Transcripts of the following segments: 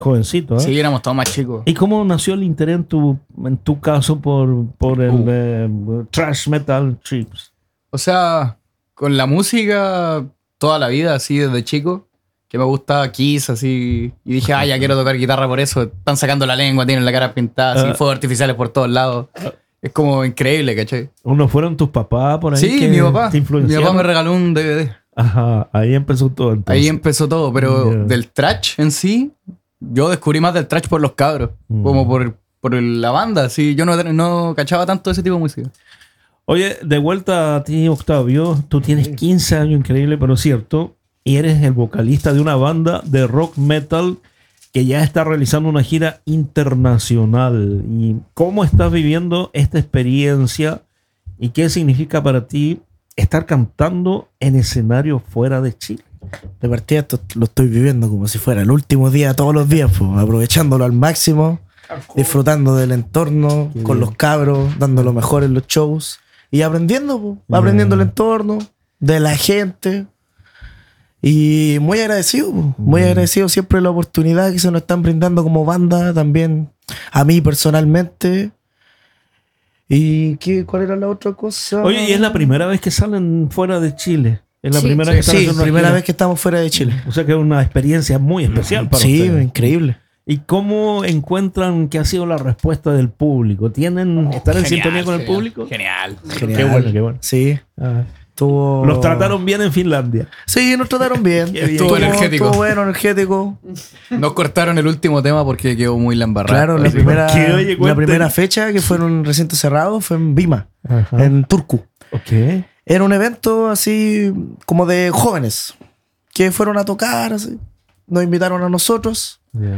Jovencito, ¿eh? Sí, éramos todos más chicos. ¿Y cómo nació el interés en tu caso por el thrash metal trips? O sea, con la música toda la vida, así desde chico, que me gustaba Kiss, así, y dije, ya quiero tocar guitarra por eso. Están sacando la lengua, tienen la cara pintada, así, fuegos artificiales por todos lados. Es como increíble, ¿cachai? ¿Uno fueron tus papás por ahí? Sí, que mi papá. te Mi influenciaron? papá me regaló un DVD. Ajá, ahí empezó todo entonces. Ahí empezó todo, pero Yeah. del thrash en sí, yo descubrí más del thrash por los cabros, como por la banda, sí. Yo no cachaba tanto ese tipo de música. Oye, de vuelta a ti, Octavio. Tú tienes 15 años, increíble, pero cierto. Y eres el vocalista de una banda de rock metal que ya está realizando una gira internacional. ¿Y cómo estás viviendo esta experiencia? ¿Y qué significa para ti estar cantando en escenario fuera de Chile? De partida esto lo estoy viviendo como si fuera el último día todos los días, pues, aprovechándolo al máximo, disfrutando del entorno, con los cabros, dando lo mejor en los shows y aprendiendo, pues, aprendiendo el entorno, de la gente. Y muy agradecido, pues, muy agradecido siempre de la oportunidad que se nos están brindando como banda, también a mí personalmente. ¿Y cuál era la otra cosa? Oye, ¿y es la primera vez que salen fuera de Chile? Es la Sí. primera vez que están Sí, haciendo una primera gira. vez que estamos fuera de Chile. O sea que es una experiencia muy especial para Sí, ustedes. increíble. ¿Y cómo encuentran que ha sido la respuesta del público? ¿Están en sintonía con el público? Genial. Genial. Qué bueno, qué bueno. Sí. Ah. Estuvo... Los trataron bien en Finlandia. Sí, nos trataron bien. Qué bien. Estuvo energético. Estuvo bueno, energético. Nos cortaron el último tema porque quedó muy la embarrada. Claro, la Así. primera, qué? Oye, la cuenten. primera fecha que fue en un recinto cerrado fue en Vima, Ajá. en Turku. Ok. Era un evento así como de jóvenes que fueron a tocar, así. Nos invitaron a nosotros.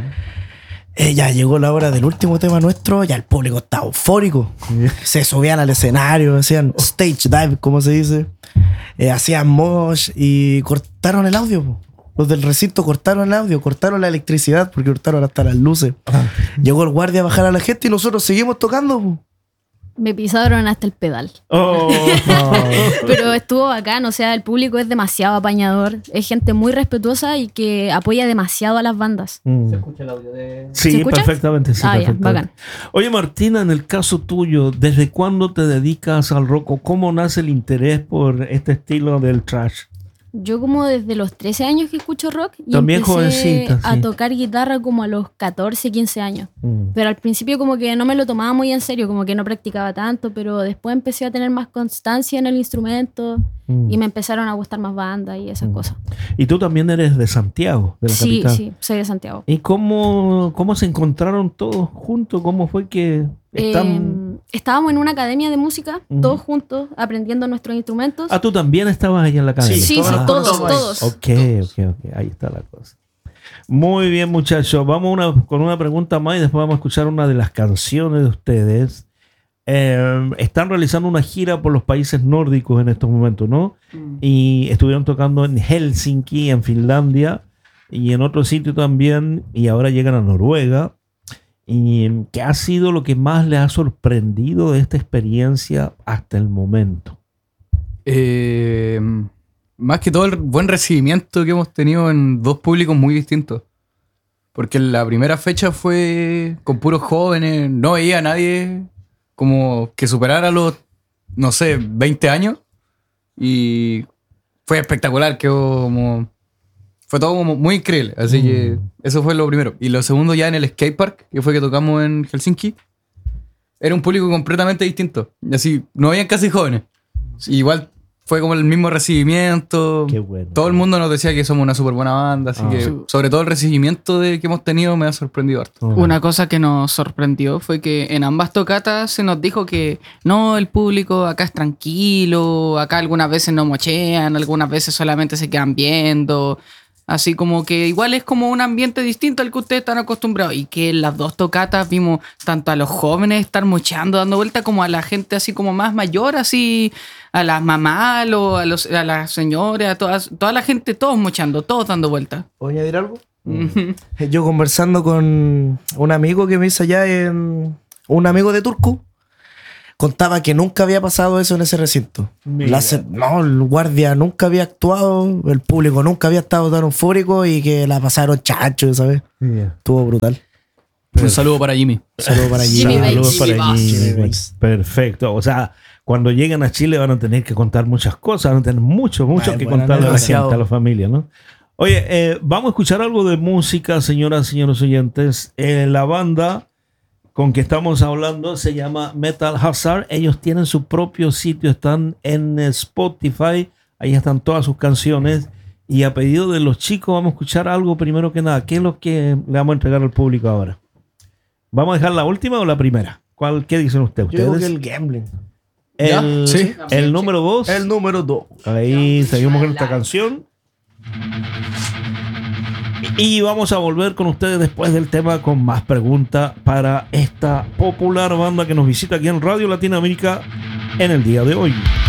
Ya llegó la hora del último tema nuestro, ya el público estaba eufórico. Se subían al escenario, hacían stage dive, como se dice. Hacían mosh y cortaron el audio, po. Los del recinto cortaron el audio, cortaron la electricidad porque cortaron hasta las luces. Llegó el guardia a bajar a la gente y nosotros seguimos tocando, po. Me pisaron hasta el pedal. Oh. Pero estuvo bacán, o sea, el público es demasiado apañador. Es gente muy respetuosa y que apoya demasiado a las bandas. ¿Se escucha el audio de...? ¿Se Sí, escucha? perfectamente. Sí, Ah, ya, perfectamente. bacán. Oye, Martina, en el caso tuyo, ¿desde cuándo te dedicas al rock o cómo nace el interés por este estilo del thrash? Yo como desde los 13 años que escucho rock y También empecé jovencita, a sí. tocar guitarra como a los 14, 15 años. Pero al principio como que no me lo tomaba muy en serio, como que no practicaba tanto, pero después empecé a tener más constancia en el instrumento y me empezaron a gustar más bandas y esas cosas. Y tú también eres de Santiago, de la Sí, capital. sí, soy de Santiago. ¿Y cómo se encontraron todos juntos? ¿Cómo fue que están...? Estábamos en una academia de música, todos juntos, aprendiendo nuestros instrumentos. Ah, tú también estabas ahí en la academia. Sí, todos. Ok. Ahí está la cosa. Muy bien, muchachos. Vamos con una pregunta más y después vamos a escuchar una de las canciones de ustedes. Están realizando una gira por los países nórdicos en estos momentos, ¿no? Y estuvieron tocando en Helsinki, en Finlandia, y en otro sitio también, y ahora llegan a Noruega. ¿Y qué ha sido lo que más les ha sorprendido de esta experiencia hasta el momento? Más que todo el buen recibimiento que hemos tenido en dos públicos muy distintos. Porque la primera fecha fue con puros jóvenes, no veía a nadie como que superara los, no sé, 20 años. Y fue espectacular, fue todo como muy increíble. Así que eso fue lo primero. Y lo segundo ya en el skatepark, que fue que tocamos en Helsinki, era un público completamente distinto. Así, no habían casi jóvenes. Igual fue como el mismo recibimiento. Qué bueno. Todo el mundo nos decía que somos una súper buena banda. Así que, sobre todo el recibimiento que hemos tenido me ha sorprendido harto. Una cosa que nos sorprendió fue que en ambas tocatas se nos dijo que no, el público acá es tranquilo, acá algunas veces no mochean, algunas veces solamente se quedan viendo. Así como que igual es como un ambiente distinto al que ustedes están acostumbrados. Y que en las dos tocatas vimos tanto a los jóvenes estar mocheando, dando vuelta, como a la gente así como más mayor, así a las mamás, a las señoras, toda la gente, todos mochando, todos dando vuelta. ¿Puedo añadir algo? Yo conversando con un amigo que me hizo allá un amigo de Turku, contaba que nunca había pasado eso en ese recinto. Mira. El guardia nunca había actuado, el público nunca había estado tan eufórico y que la pasaron chacho, ¿sabes? Yeah. Estuvo brutal. Un saludo para Jimmy. Saludos para Jimmy Jimmy. Saludos Bates. para Jimmy Jimmy. Bates. Perfecto. O sea, cuando lleguen a Chile van a tener que contar muchas cosas, van a tener mucho Ay, que bueno, contarle a la demasiado. gente, a la familia, ¿no? Oye, vamos a escuchar algo de música, señoras y señores oyentes. La banda con que estamos hablando se llama Metal Hazard. Ellos tienen su propio sitio, están en Spotify. Ahí están todas sus canciones. Y a pedido de los chicos vamos a escuchar algo primero que nada. ¿Qué es lo que le vamos a entregar al público ahora? ¿Vamos a dejar la última o la primera? ¿Qué dicen ustedes? Yo digo que el gambling. El, Sí. el número 2. El número 2. Ahí seguimos con esta canción. Y vamos a volver con ustedes después del tema con más preguntas para esta popular banda que nos visita aquí en Radio Latinoamérica en el día de hoy.